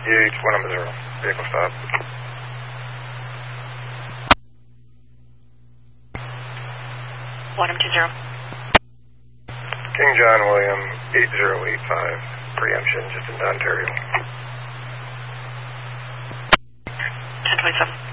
UH-110, vehicle stop. King John William 8085, preemption just into Ontario. 1027.